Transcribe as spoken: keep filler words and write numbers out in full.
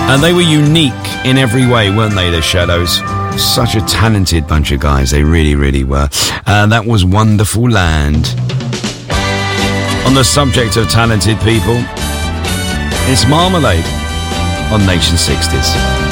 And they were unique in every way, weren't they, the Shadows? Such a talented bunch of guys, they really, really were. And that was Wonderful Land. On the subject of talented people, it's Marmalade on Nation sixties.